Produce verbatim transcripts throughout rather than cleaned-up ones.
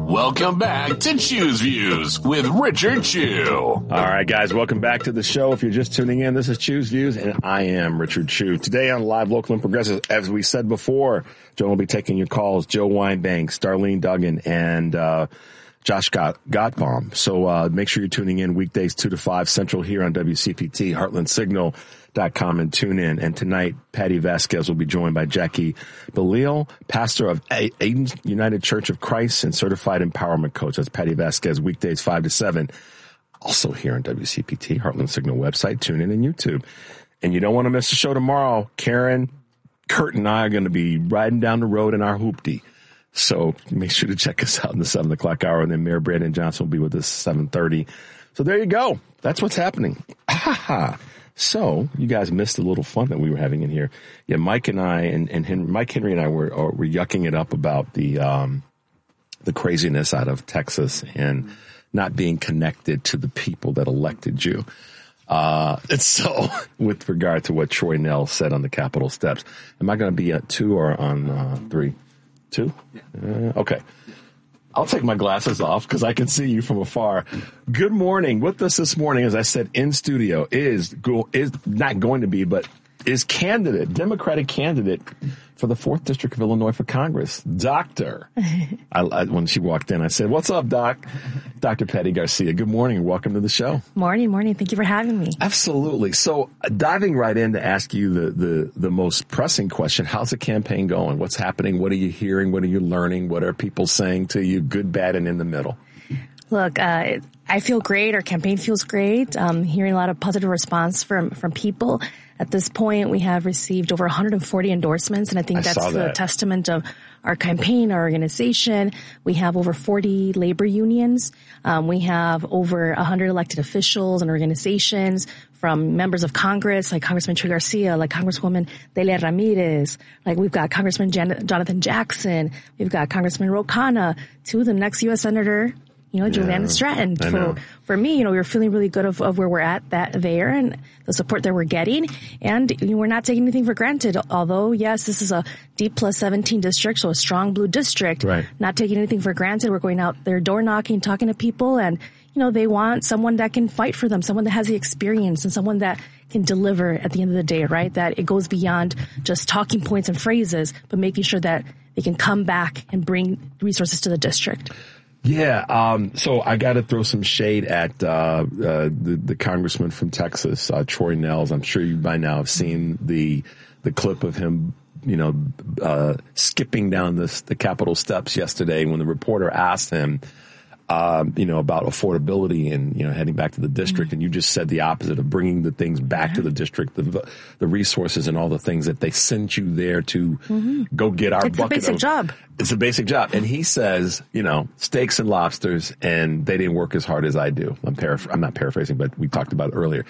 Welcome back to Chew's Views with Richard Chew. All right, guys, welcome back to the show. If you're just tuning in, this is Chew's Views, and I am Richard Chew. Today on Live, Local, and Progressive, as we said before, Joe will be taking your calls, Joe Weinbanks, Darlene Duggan, and uh Josh Gott- Gottbaum. So uh make sure you're tuning in weekdays two to five Central here on W C P T, heartland signal dot com, and tune in. And tonight, Patty Vasquez will be joined by Jackie Belial, pastor of A- Aiden United Church of Christ and certified empowerment coach. That's Patty Vasquez, weekdays five to seven. Also here on W C P T, Heartland Signal website, tune in, and YouTube. And you don't want to miss the show tomorrow. Karen, Kurt, and I are going to be riding down the road in our hoopty. So make sure to check us out in the seven o'clock hour. And then Mayor Brandon Johnson will be with us at seven thirty. So there you go. That's what's happening. So you guys missed a little fun that we were having in here. Yeah, Mike and I and, and Henry, Mike Henry and I were uh, were yucking it up about the um, the craziness out of Texas and not being connected to the people that elected you. Uh, and so with regard to what Troy Nell said on the Capitol steps, am I going to be at two or on uh, three? Two? Uh, okay. I'll take my glasses off because I can see you from afar. Good morning. With us this morning, as I said, in studio is go, is not going to be, but is candidate, Democratic candidate for the fourth District of Illinois for Congress, Doctor I, I, when she walked in, I said, "What's up, Doc?" Doctor Patty Garcia. Good morning and welcome to the show. Morning, morning. Thank you for having me. Absolutely. So uh, diving right in to ask you the, the, the most pressing question, how's the campaign going? What's happening? What are you hearing? What are you learning? What are people saying to you? Good, bad, and in the middle. Look, uh, I feel great. Our campaign feels great. Um, hearing a lot of positive response from, from people. At this point, we have received over one hundred forty endorsements, and I think I that's saw the that. testament of our campaign, our organization. We have over forty labor unions. Um, we have over one hundred elected officials and organizations, from members of Congress, like Congressman Chuy Garcia, like Congresswoman Delia Ramirez, like we've got Congressman Jan- Jonathan Jackson, we've got Congressman Ro Khanna, to the next U S Senator, you know, Yeah, Juliana Stratton. I So know. for me, you know, we're feeling really good of, of where we're at that there and the support that we're getting. And you know, we're not taking anything for granted. Although, yes, this is a D plus seventeen district, so a strong blue district. Right. Not taking anything for granted. We're going out there door knocking, talking to people, and, you know, they want someone that can fight for them, someone that has the experience and someone that can deliver at the end of the day, right? That it goes beyond just talking points and phrases, but making sure that they can come back and bring resources to the district. Yeah, um, so I got to throw some shade at uh, uh, the, the congressman from Texas, uh, Troy Nehls. I'm sure you by now have seen the the clip of him, you know, uh, skipping down this, the Capitol steps yesterday when the reporter asked him, um, you know, about affordability and, you know, heading back to the district. Mm-hmm. And you just said the opposite of bringing the things back yeah. to the district, the the resources and all the things that they sent you there to mm-hmm. go get our it's bucket a basic of, job. It's a basic job. And he says, you know, steaks and lobsters, and they didn't work as hard as I do. I'm paraphr- I'm not paraphrasing, but we talked about it earlier.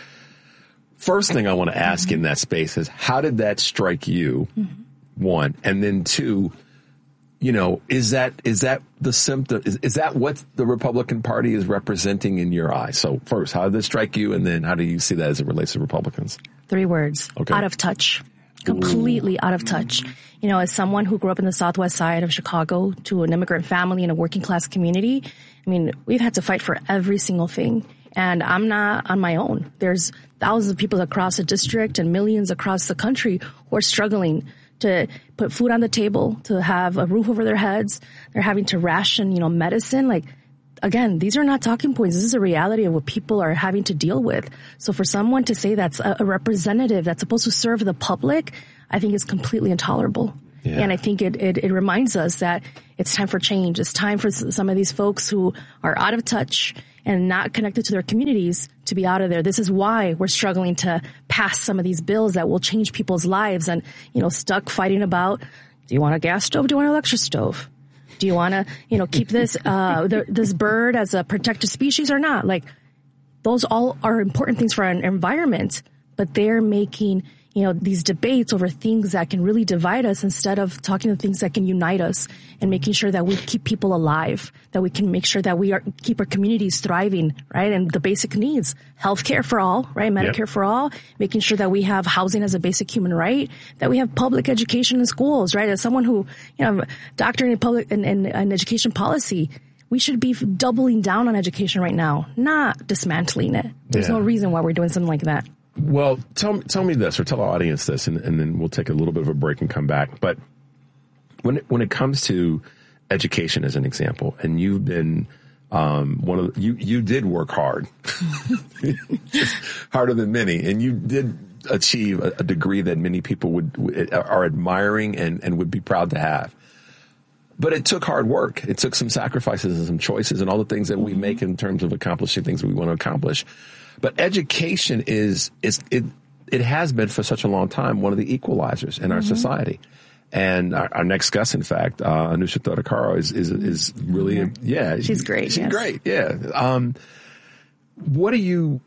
First thing I want to ask mm-hmm. in that space is, how did that strike you? Mm-hmm. One. And then two, you know, is that, is that the symptom? Is, is that what the Republican Party is representing in your eyes? So first, how did this strike you? And then how do you see that as it relates to Republicans? Three words. Okay. Out of touch. Completely Ooh. out of touch. You know, as someone who grew up in the southwest side of Chicago, to an immigrant family in a working class community, I mean, we've had to fight for every single thing. And I'm not on my own. There's thousands of people across the district and millions across the country who are struggling to put food on the table, to have a roof over their heads. They're having to ration, you know, medicine. Like, again, these are not talking points. This is a reality of what people are having to deal with. So for someone to say that's a, a representative that's supposed to serve the public, I think is completely intolerable. Yeah. And I think it, it, it reminds us that it's time for change. It's time for some of these folks who are out of touch and not connected to their communities to be out of there. This is why we're struggling to pass some of these bills that will change people's lives, and, you know, stuck fighting about, do you want a gas stove? Do you want an electric stove? Do you want to, you know, keep this, uh, the, this bird as a protected species or not? Like, those all are important things for our environment, but they're making, you know, these debates over things that can really divide us instead of talking to things that can unite us and making sure that we keep people alive, that we can make sure that we are keep our communities thriving, right? And the basic needs, healthcare for all, right? Medicare yep. for all, making sure that we have housing as a basic human right, that we have public education in schools, right? As someone who, you know, doctorate in public and in, in, in education policy, we should be doubling down on education right now, not dismantling it. There's Yeah. no reason why we're doing something like that. Well, tell me, tell me this, or tell our audience this, and, and then we'll take a little bit of a break and come back. But when it, when it comes to education, as an example, and you've been um, one of the, you you did work hard, harder than many, and you did achieve a, a degree that many people would, would are admiring and, and would be proud to have. But it took hard work. It took some sacrifices and some choices and all the things that we make in terms of accomplishing things we want to accomplish. But education is, is it, it has been for such a long time one of the equalizers in our mm-hmm. society. And our, our next guest, in fact, uh, Anusha Thodakaro is, is, is really, yeah, yeah she's great. She's yes. great. Yeah. Um, what do you,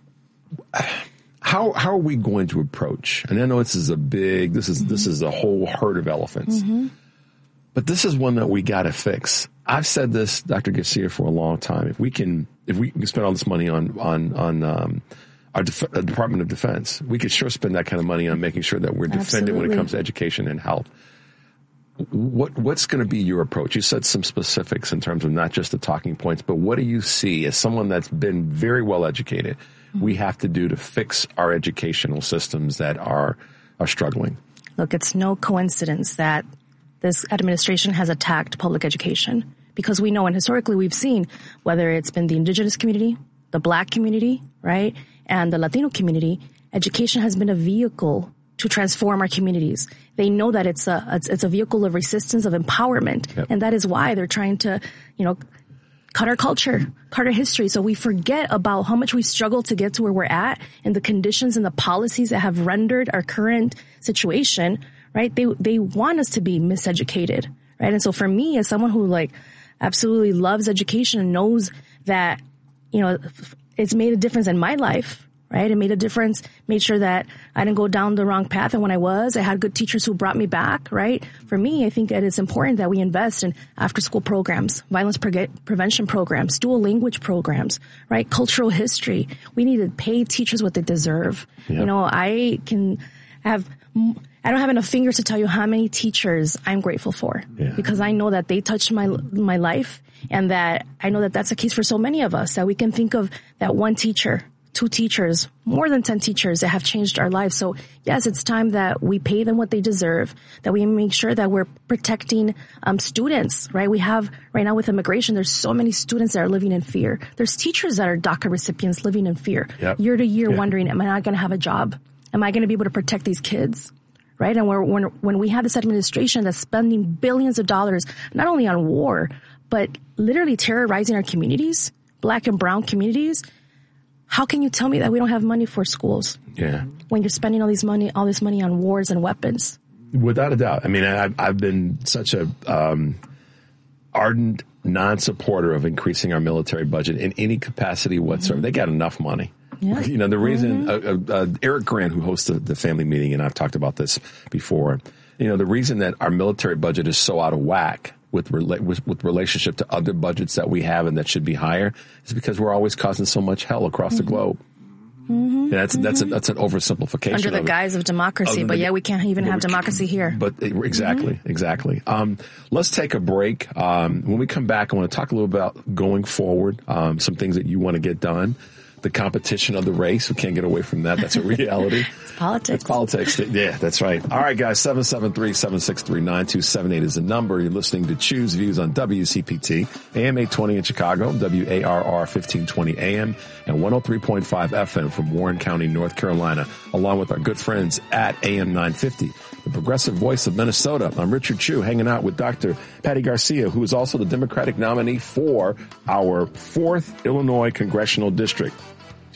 how, how are we going to approach? And I know this is a big, this is, mm-hmm. this is a whole herd of elephants. Mm-hmm. But this is one that we got to fix. I've said this, Doctor Garcia, for a long time. If we can, if we can spend all this money on on on um, our def- uh, Department of Defense, we could sure spend that kind of money on making sure that we're defended Absolutely. When it comes to education and health. What what's going to be your approach? You said some specifics in terms of not just the talking points, but what do you see as someone that's been very well educated? Mm-hmm. We have to do to fix our educational systems that are are struggling. Look, it's no coincidence that this administration has attacked public education, because we know, and historically we've seen, whether it's been the indigenous community, the black community, right, and the Latino community, education has been a vehicle to transform our communities. They know that it's a it's, it's a vehicle of resistance, of empowerment, yep. and that is why they're trying to, you know, cut our culture, cut our history. So we forget about how much we struggle to get to where we're at, and the conditions and the policies that have rendered our current situation. Right? They, they want us to be miseducated. Right? And so for me, as someone who like absolutely loves education and knows that, you know, it's made a difference in my life, right? It made a difference, made sure that I didn't go down the wrong path. And when I was, I had good teachers who brought me back, right? For me, I think that it's important that we invest in after school programs, violence pre- prevention programs, dual language programs, right? Cultural history. We need to pay teachers what they deserve. Yeah. You know, I can have, I don't have enough fingers to tell you how many teachers I'm grateful for, yeah. because I know that they touched my my life, and that I know that that's the case for so many of us, that we can think of that one teacher, two teachers, more than ten teachers that have changed our lives. So yes, it's time that we pay them what they deserve, that we make sure that we're protecting um, students, right? We have right now with immigration, there's so many students that are living in fear. There's teachers that are DACA recipients living in fear, yep. year to year, yep. wondering, am I not going to have a job? Am I going to be able to protect these kids? Right? And we're, when, when we have this administration that's spending billions of dollars, not only on war, but literally terrorizing our communities, black and brown communities, how can you tell me that we don't have money for schools? Yeah. When you're spending all these money, all this money on wars and weapons. Without a doubt. I mean, I've, I've been such a, um, ardent non-supporter of increasing our military budget in any capacity whatsoever. Mm-hmm. They got enough money. Yeah. You know, the reason, mm-hmm. uh, uh, Eric Grant, who hosts the, the family meeting, and I've talked about this before, you know, the reason that our military budget is so out of whack with, rela- with, with relationship to other budgets that we have and that should be higher is because we're always causing so much hell across mm-hmm. the globe. Mm-hmm. And that's, mm-hmm. that's, a, that's an oversimplification. Under the of guise of democracy, of but the, yeah, we can't even have democracy here. But exactly, mm-hmm. exactly. Um, let's take a break. Um, when we come back, I want to talk a little about going forward, um, some things that you want to get done. The competition of the race. We can't get away from that. That's a reality. It's politics. It's politics. Yeah, that's right. All right, guys. seven seven three, seven six three, nine two seven eight is the number. You're listening to Choose Views on W C P T, A M eight twenty in Chicago, W A R R fifteen twenty A M, and one oh three point five F M from Warren County, North Carolina, along with our good friends at A M nine fifty, the progressive voice of Minnesota. I'm Richard Chu, hanging out with Doctor Patty Garcia, who is also the Democratic nominee for our fourth Illinois Congressional District.